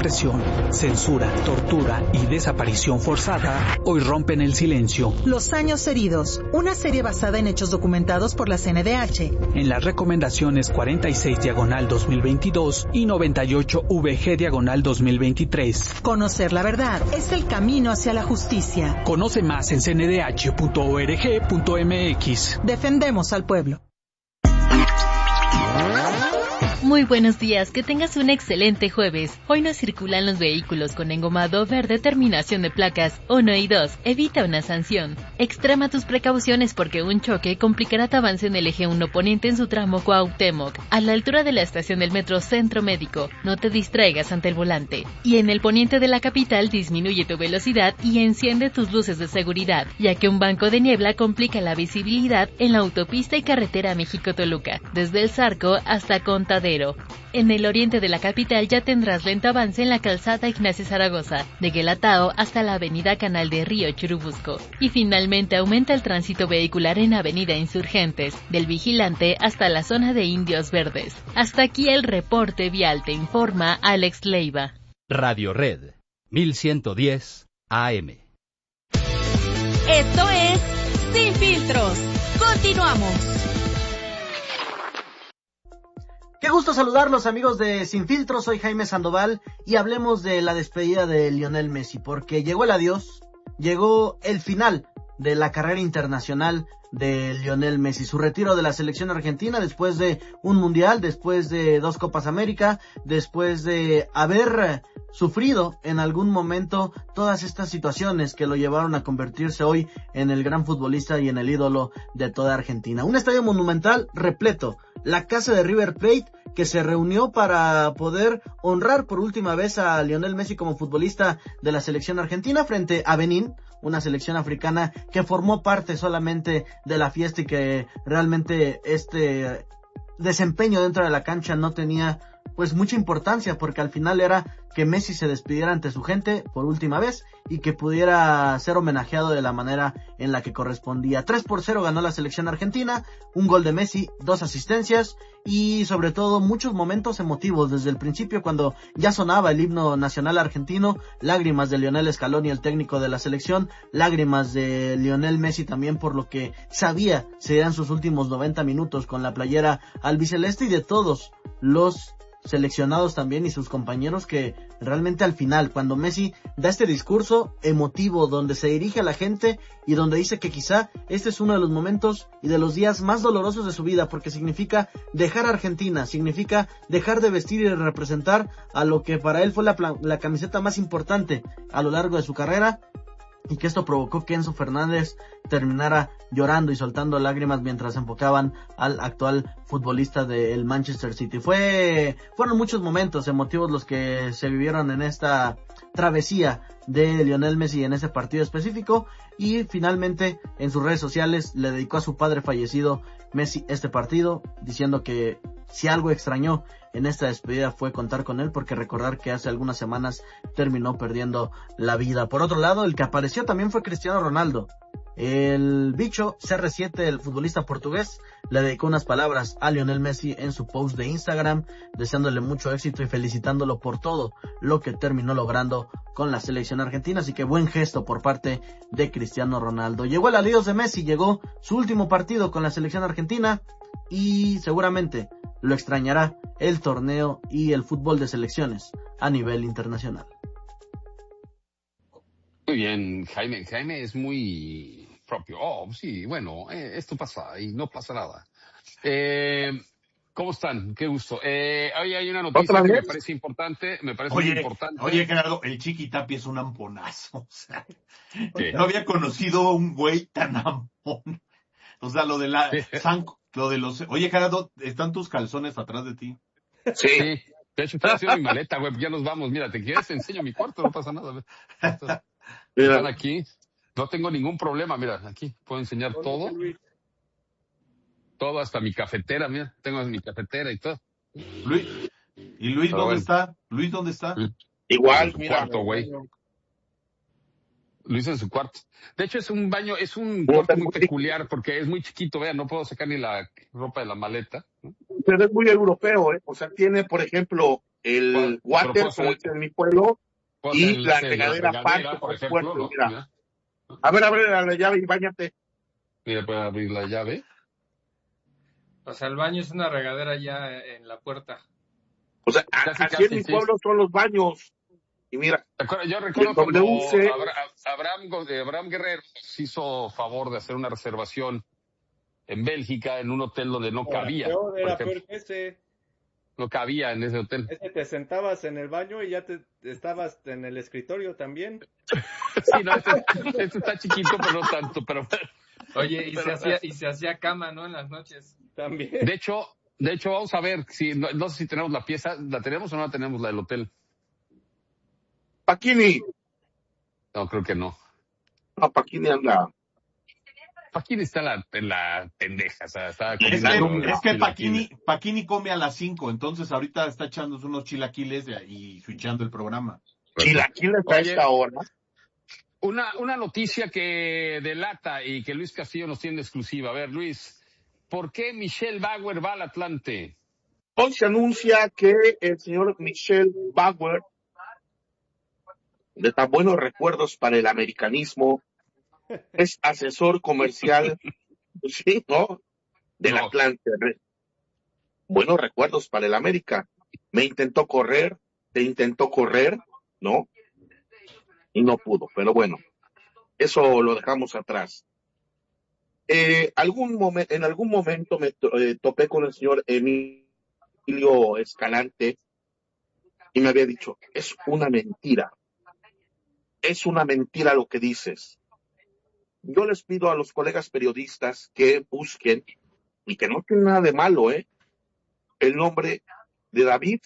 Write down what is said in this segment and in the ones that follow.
represión, censura, tortura y desaparición forzada hoy rompen el silencio. Los años heridos, una serie basada en hechos documentados por la CNDH. En las recomendaciones 46/2022 y 98/VG/2023. Conocer la verdad es el camino hacia la justicia. Conoce más en cndh.org.mx. Defendemos al pueblo. Muy buenos días, que tengas un excelente jueves. Hoy no circulan los vehículos con engomado verde terminación de placas 1 y 2. Evita una sanción. Extrema tus precauciones porque un choque complicará tu avance en el eje 1 poniente en su tramo Cuauhtémoc, a la altura de la estación del metro Centro Médico. No te distraigas ante el volante. Y en el poniente de la capital disminuye tu velocidad y enciende tus luces de seguridad, ya que un banco de niebla complica la visibilidad en la autopista y carretera México-Toluca, desde el Zarco hasta Contadero. En el oriente de la capital ya tendrás lento avance en la calzada Ignacio Zaragoza, de Guelatao hasta la avenida Canal de Río Churubusco. Y finalmente aumenta el tránsito vehicular en avenida Insurgentes, del Vigilante hasta la zona de Indios Verdes. Hasta aquí el reporte vial, te informa Alex Leiva. Radio Red, 1110 AM. Esto es Sin Filtros. Continuamos. Qué gusto saludarlos, amigos de Sin Filtros. Soy Jaime Sandoval y hablemos de la despedida de Lionel Messi, porque llegó el adiós, llegó el final de la carrera internacional de Lionel Messi, su retiro de la selección argentina después de un mundial, después de 2 Copas América, después de haber sufrido en algún momento todas estas situaciones que lo llevaron a convertirse hoy en el gran futbolista y en el ídolo de toda Argentina. Un estadio monumental repleto, la casa de River Plate que se reunió para poder honrar por última vez a Lionel Messi como futbolista de la selección argentina frente a Benín, una selección africana que formó parte solamente de la fiesta y que realmente este desempeño dentro de la cancha no tenía pues mucha importancia, porque al final era que Messi se despidiera ante su gente por última vez y que pudiera ser homenajeado de la manera en la que correspondía. 3-0 ganó la selección argentina, un gol de Messi, 2 asistencias y sobre todo muchos momentos emotivos desde el principio cuando ya sonaba el himno nacional argentino, lágrimas de Lionel Scaloni, el técnico de la selección, lágrimas de Lionel Messi también por lo que sabía serían sus últimos 90 minutos con la playera albiceleste, y de todos los seleccionados también y sus compañeros que realmente al final, cuando Messi da este discurso emotivo donde se dirige a la gente y donde dice que quizá este es uno de los momentos y de los días más dolorosos de su vida, porque significa dejar a Argentina, significa dejar de vestir y de representar a lo que para él fue la camiseta más importante a lo largo de su carrera, y que esto provocó que Enzo Fernández terminara llorando y soltando lágrimas mientras enfocaban al actual futbolista del Manchester City. Fueron muchos momentos emotivos los que se vivieron en esta travesía de Lionel Messi en ese partido específico, y finalmente en sus redes sociales le dedicó a su padre fallecido Messi este partido, diciendo que si algo extrañó en esta despedida fue contar con él, porque recordar que hace algunas semanas terminó perdiendo la vida. Por otro lado, el que apareció también fue Cristiano Ronaldo. El bicho CR7, el futbolista portugués, le dedicó unas palabras a Lionel Messi en su post de Instagram, deseándole mucho éxito y felicitándolo por todo lo que terminó logrando con la selección argentina. Así que buen gesto por parte de Cristiano Ronaldo. Llegó el adiós de Messi, llegó su último partido con la selección argentina y seguramente lo extrañará el torneo y el fútbol de selecciones a nivel internacional. Muy bien, Jaime. Jaime es muy propio. Oh, sí, bueno, esto pasa y no pasa nada. ¿Cómo están? Qué gusto. Hoy hay una noticia que me parece importante. Muy importante. Oye, Gerardo, el Chiqui Tapia es un amponazo. O sea, no había conocido un güey tan ampón. O sea, lo de la lo de los... Oye, Gerardo, ¿están tus calzones atrás de ti? Sí. De hecho, estoy haciendo mi maleta, güey. Ya nos vamos. Mira, ¿te quieres? Te enseño mi cuarto. No pasa nada. Están aquí. No tengo ningún problema. Mira, aquí puedo enseñar todo. Todo, hasta mi cafetera. Mira, tengo mi cafetera y todo. Luis, ¿y Luis dónde está? ¿Luis dónde está? Igual, en su cuarto, güey. Luis en su cuarto. De hecho, es un baño, es un cuarto muy peculiar porque es muy chiquito. Vean, no puedo sacar ni la ropa de la maleta. Pero es muy europeo, ¿eh? O sea, tiene, por ejemplo, el water, como dicen en mi pueblo, y la regadera aparte, por ejemplo, ¿no? Mira. A ver, abre la llave y báñate. Mira, puedes abrir la llave. O sea, el baño es una regadera ya en la puerta. O sea, así en mi pueblo son los baños. Y mira, yo recuerdo cuando Abraham Guerrero hizo favor de hacer una reservación en Bélgica en un hotel donde no cabía. Era peor que ese. No cabía en ese hotel. Ese te sentabas en el baño y ya estabas en el escritorio también. Sí, no, este está chiquito, pero no tanto. Pero oye, y se hacía cama, ¿no? En las noches también. De hecho, vamos a ver si no sé si tenemos la pieza, ¿la tenemos o no la tenemos, la del hotel? Pacini. No, creo que no. No, Pacini anda. Pacini está en la pendeja, o sea, está es que Pacini come a las 5, entonces ahorita está echándose unos chilaquiles y switchando el programa. ¿Chilaquiles a esta hora? Una noticia que delata y que Luis Castillo nos tiene exclusiva. A ver, Luis, ¿por qué Michel Bauer va al Atlante? Hoy se anuncia que el señor Michel Bauer, de tan buenos recuerdos para el americanismo, es asesor comercial, sí, ¿no? Del Atlante. Buenos recuerdos para el América. Te intentó correr, ¿no? Y no pudo, pero bueno, eso lo dejamos atrás. En algún momento me topé con el señor Emilio Escalante y me había dicho, es una mentira lo que dices. Yo les pido a los colegas periodistas que busquen, y que no tiene nada de malo, el nombre de David.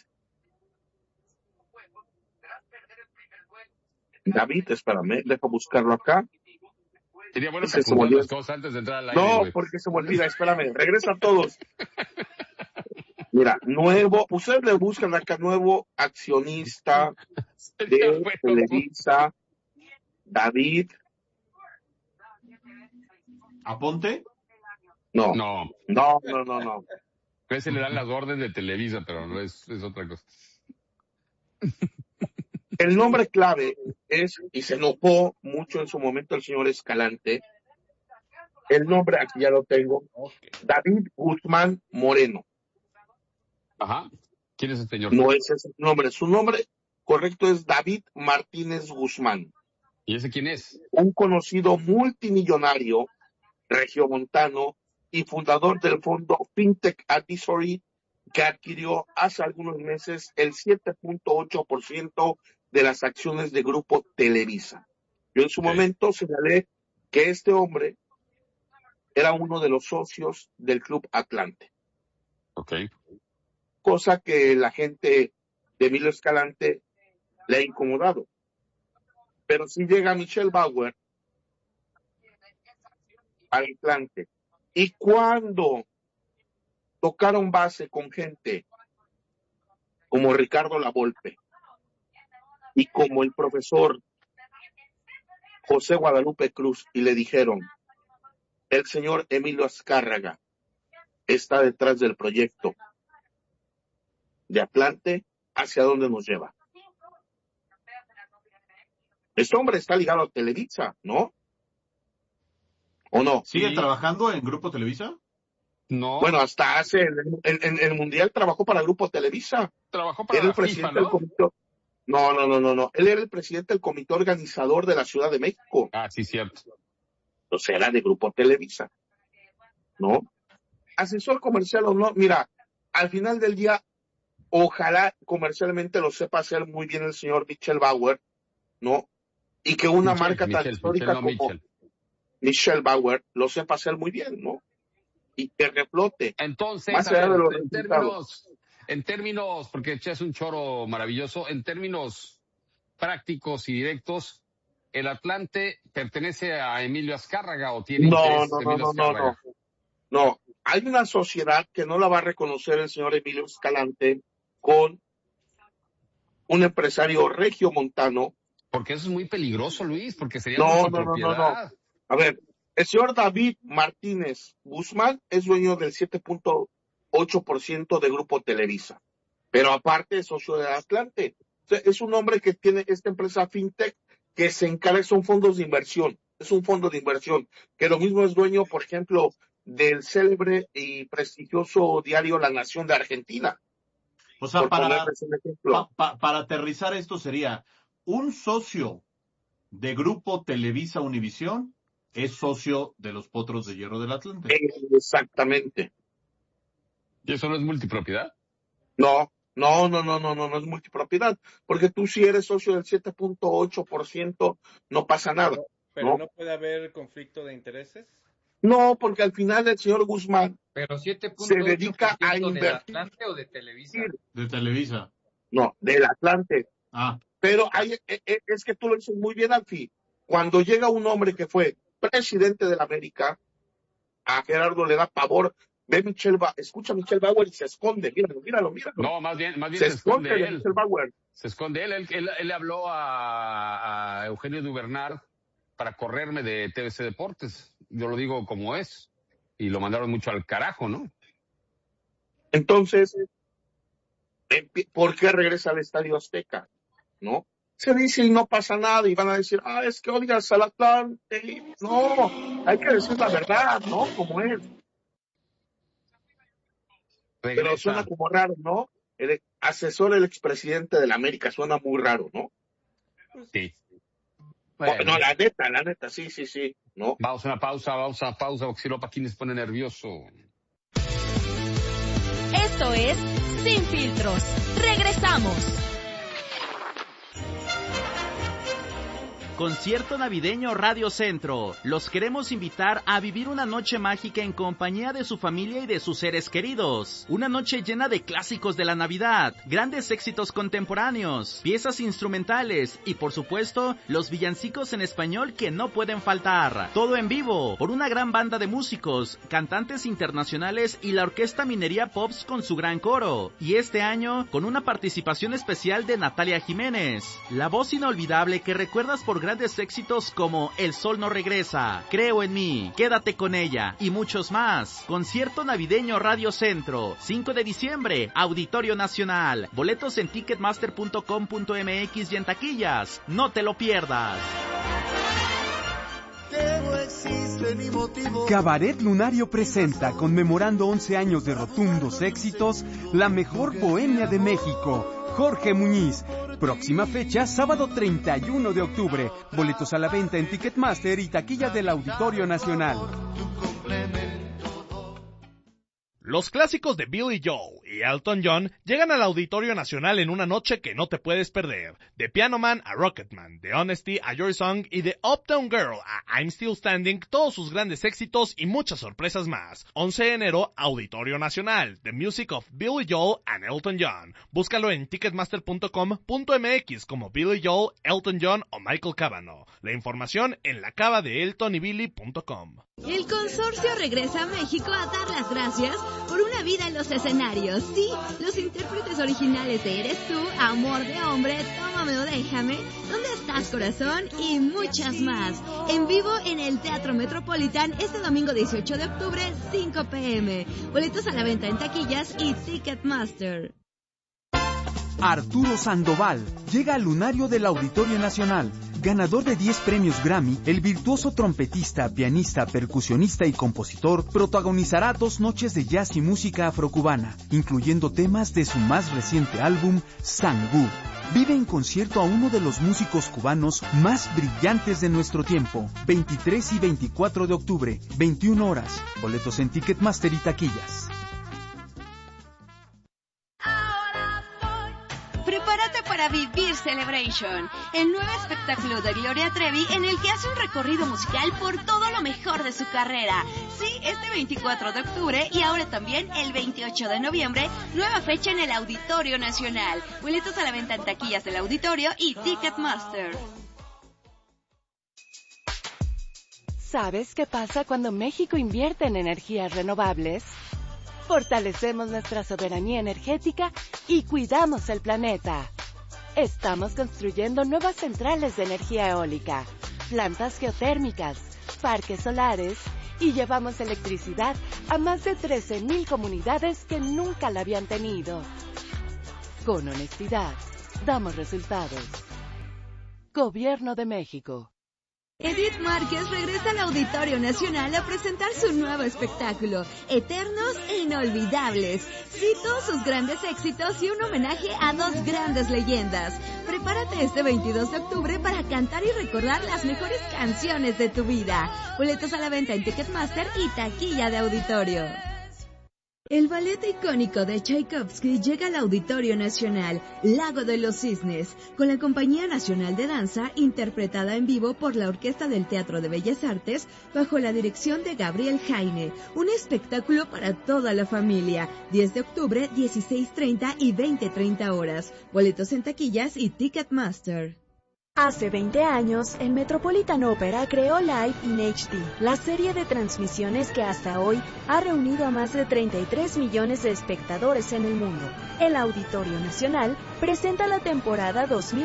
Espérame, deja buscarlo acá. Sería bueno que apuntar las cosas antes de entrar al aire. No, porque se me olvida, espérame, regresa a todos. Mira, ustedes le buscan acá, nuevo accionista de Televisa, David. ¿Aponte? No. A veces le dan las órdenes de Televisa, pero no es otra cosa. El nombre clave es, y se enojó mucho en su momento el señor Escalante, el nombre, aquí ya lo tengo, David Guzmán Moreno. Ajá. ¿Quién es el señor? No ese es el nombre. Su nombre correcto es David Martínez Guzmán. ¿Y ese quién es? Un conocido multimillonario regiomontano y fundador del fondo FinTech Advisory, que adquirió hace algunos meses el 7.8% de las acciones de Grupo Televisa. Yo en su momento señalé que este hombre era uno de los socios del Club Atlante. Cosa que la gente de Emilio Escalante le ha incomodado. Pero si llega Michel Bauer al Atlante, y cuando tocaron base con gente como Ricardo Lavolpe y como el profesor José Guadalupe Cruz, y le dijeron, el señor Emilio Azcárraga está detrás del proyecto de Atlante, ¿hacia dónde nos lleva? Este hombre está ligado a Televisa, ¿no? ¿O no? ¿Sigue trabajando en Grupo Televisa? No. Bueno, hasta hace en el Mundial trabajó para Grupo Televisa. Trabajó para la FIFA, ¿no? No. Él era el presidente del comité organizador de la Ciudad de México. Ah, sí, cierto. Entonces era de Grupo Televisa, ¿no? Asesor comercial o no, mira, al final del día, ojalá comercialmente lo sepa hacer muy bien el señor Michel Bauer, ¿no? Y que una marca tan histórica como Michel Bauer lo sepa hacer muy bien, ¿no? Y que reflote. Entonces, en términos, porque es un choro maravilloso, en términos prácticos y directos, ¿el Atlante pertenece a Emilio Azcárraga o tiene interés Emilio Azcárraga? No, hay una sociedad que no la va a reconocer el señor Emilio Escalante con un empresario regiomontano. Porque eso es muy peligroso, Luis, porque sería No. propiedad. A ver, el señor David Martínez Guzmán es dueño del 7.8% de Grupo Televisa. pero aparte es socio de Atlante. O sea, es un hombre que tiene esta empresa fintech que se encarga, son fondos de inversión, es un fondo de inversión, que lo mismo es dueño, por ejemplo, del célebre y prestigioso diario La Nación de Argentina. O sea, para aterrizar esto sería, un socio de Grupo Televisa Univisión es socio de los Potros de Hierro del Atlante. Exactamente. ¿Y eso no es multipropiedad? No es multipropiedad, porque tú si eres socio del 7.8% no pasa nada. ¿Pero no puede haber conflicto de intereses? No, porque al final el señor Guzmán pero 7.8% se dedica a invertir. ¿del Atlante o de Televisa? De Televisa. No, del Atlante. Pero es que tú lo dices muy bien, Alfie. Cuando llega un hombre que fue presidente de la América, a Gerardo le da pavor. Ve escucha a Michelle Bauer y se esconde. Míralo. No, más bien se esconde él. Michelle Bauer. Se esconde él. Él le habló a Eugenio Dubernard para correrme de TVC Deportes. Yo lo digo como es. Y lo mandaron mucho al carajo, ¿no? Entonces, ¿por qué regresa al Estadio Azteca? ¿No? Se dice y no pasa nada y van a decir, es que odias al Atlante. No, hay que decir la verdad, ¿no? Como es. Regresa. Pero suena como raro, ¿no? El asesor del expresidente de la América suena muy raro, ¿no? Sí. Bueno, no, la neta, sí, ¿no? Vamos a una pausa, porque si no, Paquín se pone nervioso. Esto es Sin Filtros. Regresamos. Concierto navideño Radio Centro. Los queremos invitar a vivir una noche mágica en compañía de su familia y de sus seres queridos. Una noche llena de clásicos de la Navidad, grandes éxitos contemporáneos, piezas instrumentales y por supuesto, los villancicos en español que no pueden faltar. Todo en vivo, por una gran banda de músicos, cantantes internacionales y la Orquesta Minería Pops con su gran coro. Y este año, con una participación especial de Natalia Jiménez, la voz inolvidable que recuerdas por grandes éxitos como El Sol no regresa, Creo en mí, Quédate con ella y muchos más. Concierto navideño Radio Centro, 5 de diciembre, Auditorio Nacional. Boletos en ticketmaster.com.mx y en taquillas. No te lo pierdas. Cabaret Lunario presenta, conmemorando 11 años de rotundos éxitos, la mejor bohemia de México. Jorge Muñiz. Próxima fecha, sábado 31 de octubre. Boletos a la venta en Ticketmaster y taquilla del Auditorio Nacional. Los clásicos de Billy Joel y Elton John llegan al Auditorio Nacional en una noche que no te puedes perder. De Piano Man a Rocketman, de Honesty a Your Song y de Uptown Girl a I'm Still Standing, todos sus grandes éxitos y muchas sorpresas más. 11 de enero, Auditorio Nacional, The Music of Billy Joel and Elton John. Búscalo en ticketmaster.com.mx como Billy Joel, Elton John o Michael Cavanaugh. La información en la cava de eltonybilly.com. El consorcio regresa a México a dar las gracias por una vida en los escenarios. Sí, los intérpretes originales de Eres tú, Amor de hombre, Tómame o déjame, ¿Dónde estás corazón? Y muchas más. En vivo en el Teatro Metropolitan este domingo 18 de octubre, 5 p.m. Boletos a la venta en taquillas y Ticketmaster. Arturo Sandoval llega al lunario del Auditorio Nacional. Ganador de 10 premios Grammy, el virtuoso trompetista, pianista, percusionista y compositor protagonizará 2 noches de jazz y música afrocubana, incluyendo temas de su más reciente álbum, Sangú. Vive en concierto a uno de los músicos cubanos más brillantes de nuestro tiempo. 23 y 24 de octubre, 21 horas. Boletos en Ticketmaster y taquillas. Prepárate para vivir Celebration, el nuevo espectáculo de Gloria Trevi en el que hace un recorrido musical por todo lo mejor de su carrera. Sí, este 24 de octubre y ahora también el 28 de noviembre, nueva fecha en el Auditorio Nacional. Boletos a la venta en taquillas del Auditorio y Ticketmaster. ¿Sabes qué pasa cuando México invierte en energías renovables? Fortalecemos nuestra soberanía energética y cuidamos el planeta. Estamos construyendo nuevas centrales de energía eólica, plantas geotérmicas, parques solares y llevamos electricidad a más de 13,000 comunidades que nunca la habían tenido. Con honestidad, damos resultados. Gobierno de México. Edith Márquez regresa al Auditorio Nacional a presentar su nuevo espectáculo, Eternos e Inolvidables. Cito sus grandes éxitos y un homenaje a dos grandes leyendas. Prepárate este 22 de octubre para cantar y recordar las mejores canciones de tu vida. Boletos a la venta en Ticketmaster y taquilla de auditorio. El ballet icónico de Tchaikovsky llega al Auditorio Nacional, Lago de los Cisnes, con la Compañía Nacional de Danza, interpretada en vivo por la Orquesta del Teatro de Bellas Artes, bajo la dirección de Gabriel Jaine. Un espectáculo para toda la familia. 10 de octubre, 16:30 y 20:30 horas. Boletos en taquillas y Ticketmaster. Hace 20 años, el Metropolitan Opera creó Live in HD, la serie de transmisiones que hasta hoy ha reunido a más de 33 millones de espectadores en el mundo. El Auditorio Nacional presenta la temporada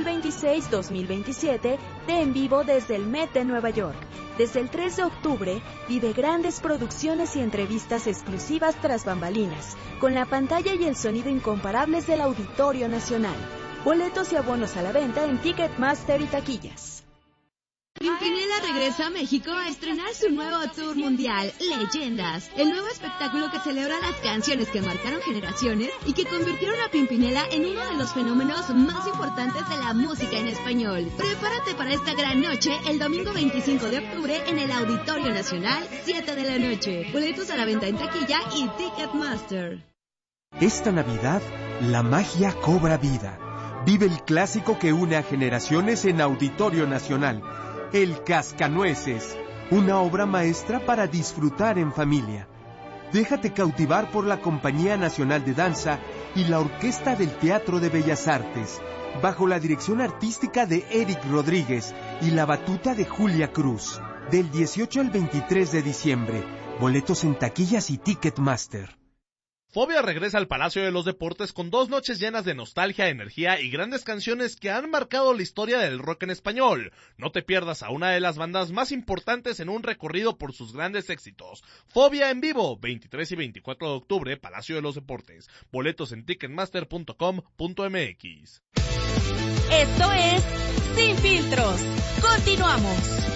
2026-2027 de En Vivo desde el Met de Nueva York. Desde el 3 de octubre, vive grandes producciones y entrevistas exclusivas tras bambalinas, con la pantalla y el sonido incomparables del Auditorio Nacional. Boletos y abonos a la venta en Ticketmaster y taquillas. Pimpinela regresa a México a estrenar su nuevo tour mundial, Leyendas, el nuevo espectáculo que celebra las canciones que marcaron generaciones y que convirtieron a Pimpinela en uno de los fenómenos más importantes de la música en español. Prepárate para esta gran noche el domingo 25 de octubre en el Auditorio Nacional, 7 de la noche. Boletos a la venta en taquilla y Ticketmaster. Esta Navidad, la magia cobra vida. Vive el clásico que une a generaciones en Auditorio Nacional, El Cascanueces, una obra maestra para disfrutar en familia. Déjate cautivar por la Compañía Nacional de Danza y la Orquesta del Teatro de Bellas Artes, bajo la dirección artística de Eric Rodríguez y la batuta de Julia Cruz, del 18 al 23 de diciembre. Boletos en taquillas y Ticketmaster. Fobia regresa al Palacio de los Deportes con 2 noches llenas de nostalgia, energía y grandes canciones que han marcado la historia del rock en español. No te pierdas a una de las bandas más importantes en un recorrido por sus grandes éxitos. Fobia en vivo, 23 y 24 de octubre, Palacio de los Deportes. Boletos en ticketmaster.com.mx. Esto es Sin Filtros. Continuamos.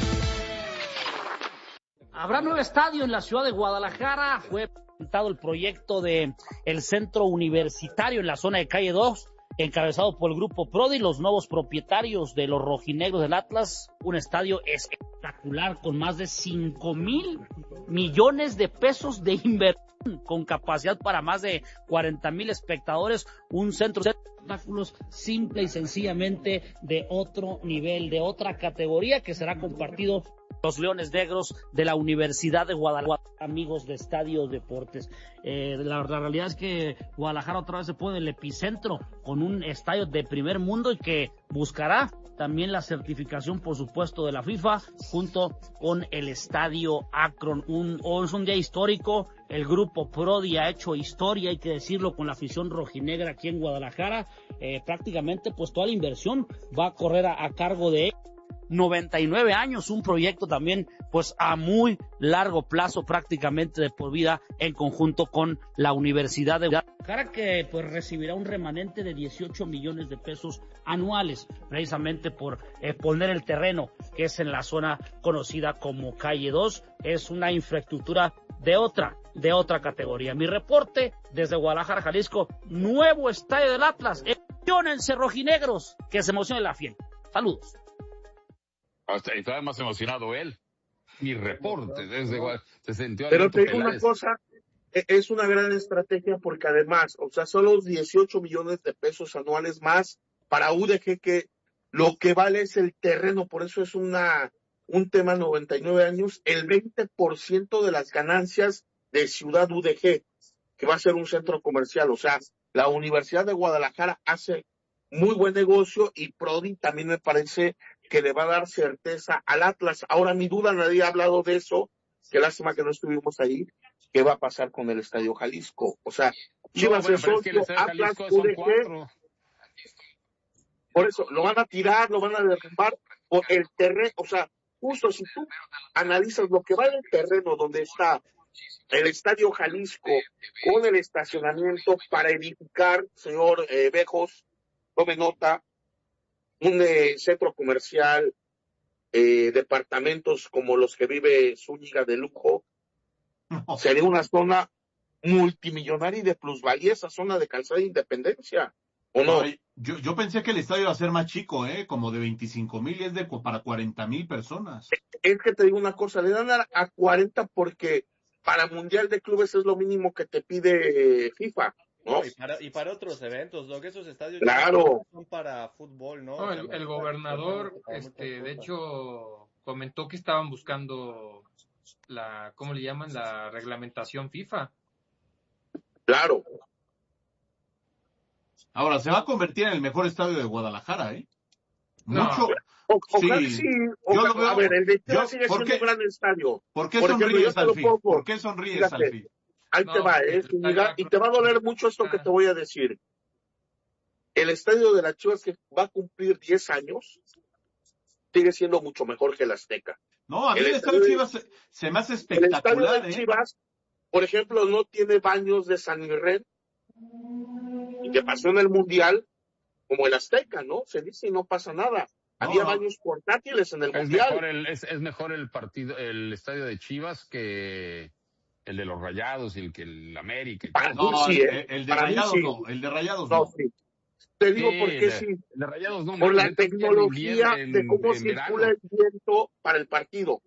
Habrá nuevo estadio en la ciudad de Guadalajara. Fue presentado el proyecto de el centro universitario en la zona de calle 2, encabezado por el grupo Prodi, los nuevos propietarios de los rojinegros del Atlas. Un estadio espectacular con más de 5,000 millones de pesos de inversión, con capacidad para más de 40,000 espectadores. Un centro de espectáculos simple y sencillamente de otro nivel, de otra categoría, que será compartido los Leones Negros de la Universidad de Guadalajara, amigos de Estadio Deportes. La realidad es que Guadalajara otra vez se pone en el epicentro con un estadio de primer mundo y que buscará también la certificación, por supuesto, de la FIFA, junto con el Estadio Akron. Es un día histórico. El grupo Prodi ha hecho historia, hay que decirlo, con la afición rojinegra aquí en Guadalajara. Prácticamente, pues toda la inversión va a correr a cargo de 99 años, un proyecto también pues a muy largo plazo, prácticamente de por vida, en conjunto con la Universidad de Guadalajara, que pues recibirá un remanente de 18 millones de pesos anuales, precisamente por poner el terreno, que es en la zona conocida como Calle 2. Es una infraestructura de otra categoría. Mi reporte desde Guadalajara, Jalisco. Nuevo estadio del Atlas. Emocionense, rojinegros, que se emocione la fiel. Saludos. Estaba más emocionado él. Mi reporte desde se sintió. Pero te digo una cosa, es una gran estrategia porque además, o sea, son los 18 millones de pesos anuales más para UDG, que lo que vale es el terreno, por eso es un tema 99 años, el 20% de las ganancias de Ciudad UDG, que va a ser un centro comercial. O sea, la Universidad de Guadalajara hace muy buen negocio y Prodi también me parece que le va a dar certeza al Atlas. Ahora mi duda, nadie ha hablado de eso, qué lástima que no estuvimos ahí, qué va a pasar con el Estadio Jalisco. O sea, Chivas es socio, Atlas, UDG, por eso lo van a tirar, lo van a derrumbar por el terreno. O sea, justo si tú analizas lo que vale el terreno donde está el Estadio Jalisco con el estacionamiento para edificar, señor Bejos, tome nota, un centro comercial, departamentos como los que vive Zúñiga de lujo, sería una zona multimillonaria y de plusvalía, esa zona de Calzada de Independencia, ¿o no? Yo pensé que el estadio iba a ser más chico, como de 25,000 y es para 40,000 personas. Es que te digo una cosa, le dan a 40 porque para Mundial de Clubes es lo mínimo que te pide FIFA, ¿no? Y para otros eventos, ¿no? Que esos estadios claro. Son para fútbol, ¿no? El gobernador, de hecho, comentó que estaban buscando ¿cómo le llaman? La reglamentación FIFA. Claro. Ahora, se va a convertir en el mejor estadio de Guadalajara, ¿eh? Mucho. Ojalá sí. Yo lo veo. A ver, el de Chivas sigue siendo un gran estadio. ¿Por qué sonríes, Alfie? ¿Por qué sonríes, Alfie? Ahí te va, y te va a doler mucho esto que te voy a decir. El estadio de las Chivas, que va a cumplir 10 años, sigue siendo mucho mejor que el Azteca. No, a mí el estadio de Chivas se me hace espectacular. El estadio de Chivas, por ejemplo, no tiene baños de San Irren, y que pasó en el Mundial, como el Azteca, ¿no? Se dice y no pasa nada. Había baños portátiles en el Mundial. Es mejor el estadio de Chivas que el de los Rayados y el América. El de Rayados sí. No, el de Rayados no. Sí. Te digo por qué sí. El de Rayados no. Por la tecnología de cómo circula el viento para el partido.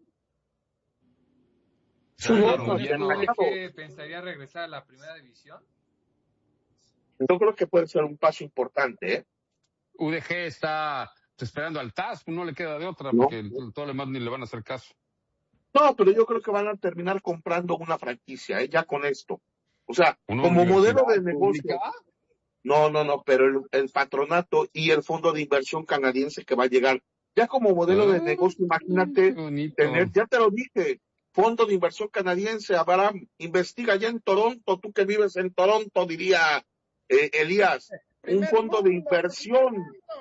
¿Qué pensaría regresar a la primera división? Yo creo que puede ser un paso importante, ¿eh? UDG está esperando al TAS, no le queda de otra, porque todo lo demás ni le van a hacer caso. No, pero yo creo que van a terminar comprando una franquicia, ya con esto. O sea, como modelo de negocio. No, pero el patronato y el fondo de inversión canadiense que va a llegar, ya como modelo de negocio, imagínate tener, ya te lo dije, fondo de inversión canadiense, Abraham, investiga ya en Toronto, tú que vives en Toronto, diría Elías, un fondo de inversión.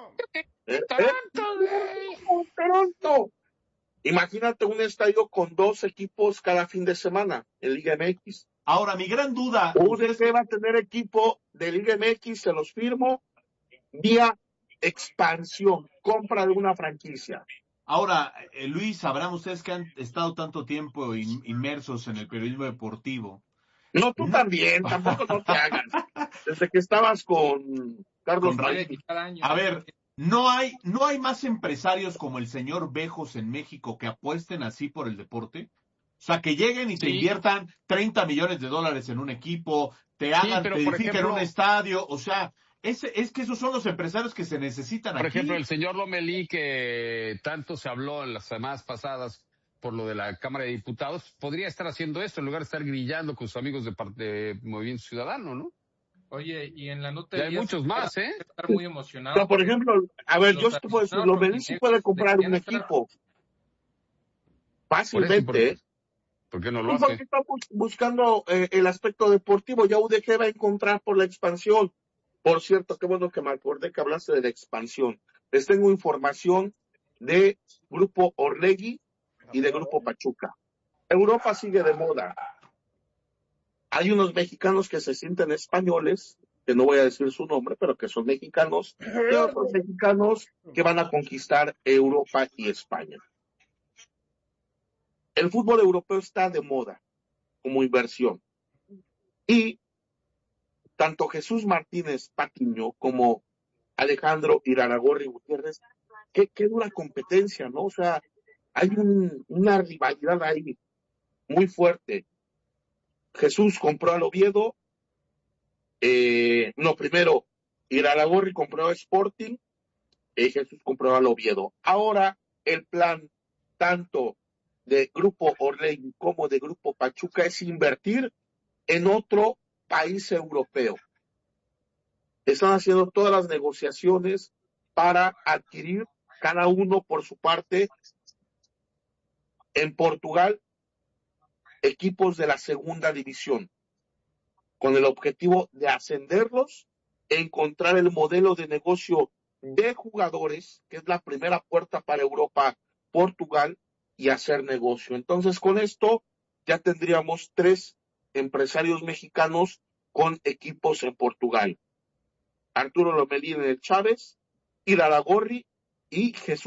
Toronto. Imagínate un estadio con 2 equipos cada fin de semana en Liga MX. Ahora, mi gran duda. UDG va a tener equipo de Liga MX, se los firmo, vía expansión, compra de una franquicia. Ahora, Luis, sabrán ustedes que han estado tanto tiempo inmersos en el periodismo deportivo. No, tú también, tampoco no te hagas. Desde que estabas con Carlos Reyes. A ver, no hay más empresarios como el señor Bejos en México que apuesten así por el deporte. O sea, que lleguen y te inviertan $30 millones en un equipo, te hagan, te edifiquen un estadio, o sea, es que esos son los empresarios que se necesitan aquí. Por ejemplo, el señor Lomelí, que tanto se habló en las semanas pasadas por lo de la Cámara de Diputados, podría estar haciendo esto en lugar de estar grillando con sus amigos de Movimiento Ciudadano, ¿no? Oye, y en la nota hay muchos más, estar muy emocionado. No, por ejemplo, a ver, yo te puedo decir, Lomelí sí puede comprar un equipo. Fácilmente, ¿Por qué no lo hace? Porque estamos buscando el aspecto deportivo, ya UDG va a encontrar por la expansión. Por cierto, qué bueno que me acordé que hablaste de la expansión. Les tengo información de Grupo Orlegui y de Grupo Pachuca. Europa sigue de moda. Hay unos mexicanos que se sienten españoles, que no voy a decir su nombre, pero que son mexicanos, y otros mexicanos que van a conquistar Europa y España. El fútbol europeo está de moda como inversión. Y tanto Jesús Martínez Patiño como Alejandro Iraragorri Gutiérrez, qué dura competencia, ¿no? O sea, hay una rivalidad ahí muy fuerte. Jesús compró al Oviedo, primero Iraragorri compró a Sporting, Jesús compró al Oviedo. Ahora el plan tanto de Grupo Orlegui como de Grupo Pachuca es invertir en otro país europeo. Están haciendo todas las negociaciones para adquirir cada uno por su parte en Portugal equipos de la segunda división, con el objetivo de ascenderlos, encontrar el modelo de negocio de jugadores, que es la primera puerta para Europa, Portugal, y hacer negocio. Entonces, con esto, ya tendríamos 3 empresarios mexicanos con equipos en Portugal. Arturo Lomelí en el Chávez, Iraragorri y Jesús